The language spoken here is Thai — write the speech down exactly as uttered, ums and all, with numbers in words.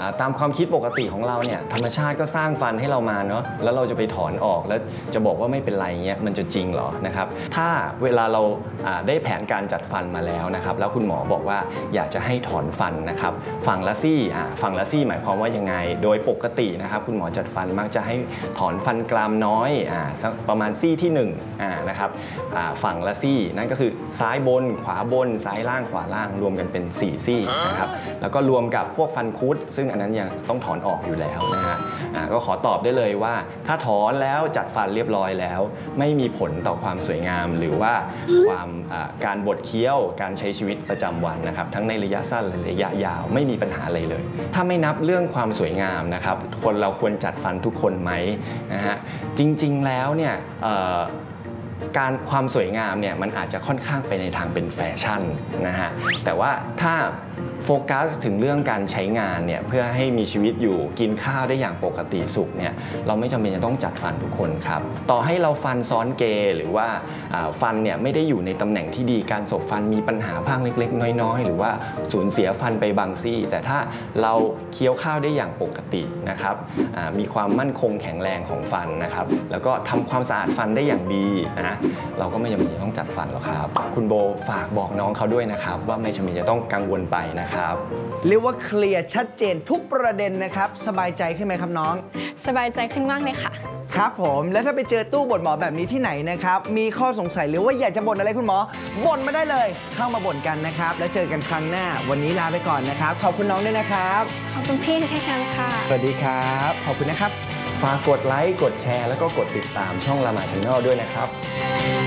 ตามความคิดปกติของเราเนี่ยธรรมชาติก็สร้างฟันให้เรามาเนาะแล้วเราจะไปถอนออกแล้วจะบอกว่าไม่เป็นไรเงี้ยมันจะจริงเหรอนะครับถ้าเวลาเราได้แผนการจัดฟันมาแล้วนะครับแล้วคุณหมอบอกว่าอยากจะให้ถอนฟันนะครับฝั่งละซี่ฝั่งละซี่หมายความว่ายังไงโดยปกตินะครับคุณหมอจัดฟันมักจะให้ถอนฟันกรามน้อยอ่าประมาณซี่ที่หนึ่งอ่านะครับฝั่งละซี่นั่นก็คือซ้ายบนขวาบนซ้ายล่างขวาล่างรวมกันเป็นสี่ซี่นะครับแล้วก็รวมกับพวกฟันคุดซึ่งอันนั้นยังต้องถอนออกอยู่แล้วนะฮะก็ขอตอบได้เลยว่าถ้าถอนแล้วจัดฟันเรียบร้อยแล้วไม่มีผลต่อความสวยงามหรือว่าความการบดเคี้ยวการใช้ชีวิตประจำวันนะครับทั้งในระยะสั้นและระยะยาวไม่มีปัญหาอะไรเลยถ้าไม่นับเรื่องความสวยงามนะครับคนเราควรจัดฟันทุกคนไหมนะฮะจริงๆแล้วเนี่ยการความสวยงามเนี่ยมันอาจจะค่อนข้างไปในทางเป็นแฟชั่นนะฮะแต่ว่าถ้าโฟกัสถึงเรื่องการใช้งานเนี่ยเพื่อให้มีชีวิตอยู่กินข้าวได้อย่างปกติสุขเนี่ยเราไม่จำเป็นจะต้องจัดฟันทุกคนครับต่อให้เราฟันซ้อนเกยหรือว่าฟันเนี่ยไม่ได้อยู่ในตำแหน่งที่ดีการสบฟันมีปัญหาพังเล็กๆน้อยๆหรือว่าสูญเสียฟันไปบางซี่แต่ถ้าเราเคี้ยวข้าวได้อย่างปกตินะครับมีความมั่นคงแข็งแรงของฟันนะครับแล้วก็ทำความสะอาดฟันได้อย่างดีนะเราก็ไม่จำเป็นจะต้องจัดฟันหรอกครับคุณโบฝากบอกน้องเขาด้วยนะครับว่าไม่จำเป็นจะต้องกังวลไปนะครับเรียกว่าเคลียร์ชัดเจนทุกประเด็นนะครับสบายใจขึ้นไหมครับน้องสบายใจขึ้นมากเลยค่ะครับผมแล้วถ้าไปเจอตู้บ่นหมอแบบนี้ที่ไหนนะครับมีข้อสงสัยหรือว่าอยากจะบ่นอะไรคุณหมอบ่นมาได้เลยเข้ามาบ่นกันนะครับแล้วเจอกันครั้งหน้าวันนี้ลาไปก่อนนะครับขอบคุณน้องด้วยนะครับขอบคุณพี่ที่ให้กันค่ะสวัสดีครับขอบคุณนะครับฝากกดไลค์กดแชร์แล้วก็กดติดตามช่อง Lama Channel ด้วยนะครับ